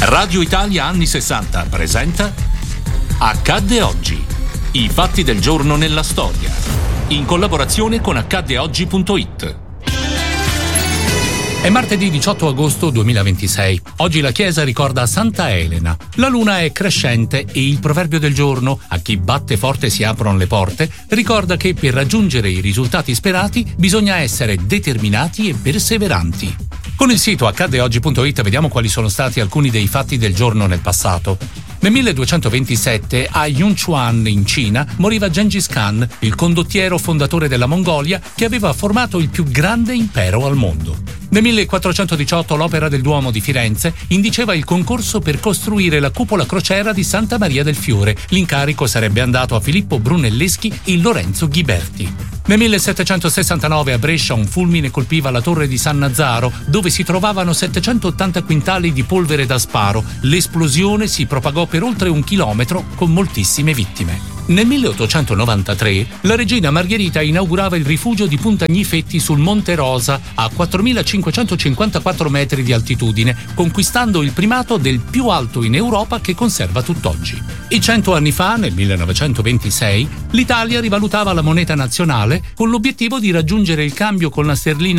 Radio Italia anni 60 presenta Accadde oggi. I fatti del giorno nella storia. In collaborazione con accaddeoggi.it. È martedì 18 agosto 2026. Oggi la chiesa ricorda Santa Elena. La luna è crescente e il proverbio del giorno, a chi batte forte si aprono le porte, ricorda che per raggiungere i risultati sperati bisogna essere determinati e perseveranti. Con il sito accaddeoggi.it vediamo quali sono stati alcuni dei fatti del giorno nel passato. Nel 1227 a Yunchuan, in Cina, moriva Gengis Khan, il condottiero fondatore della Mongolia che aveva formato il più grande impero al mondo. Nel 1418 l'Opera del Duomo di Firenze indiceva il concorso per costruire la cupola crociera di Santa Maria del Fiore. L'incarico sarebbe andato a Filippo Brunelleschi e Lorenzo Ghiberti. Nel 1769 a Brescia un fulmine colpiva la torre di San Nazzaro, dove si trovavano 780 quintali di polvere da sparo. L'esplosione si propagò per oltre 1 chilometro con moltissime vittime. Nel 1893 la regina Margherita inaugurava il rifugio di Punta Gnifetti sul Monte Rosa a 4.554 metri di altitudine, conquistando il primato del più alto in Europa che conserva tutt'oggi. E 100 anni fa, nel 1926, l'Italia rivalutava la moneta nazionale con l'obiettivo di raggiungere il cambio con la sterlina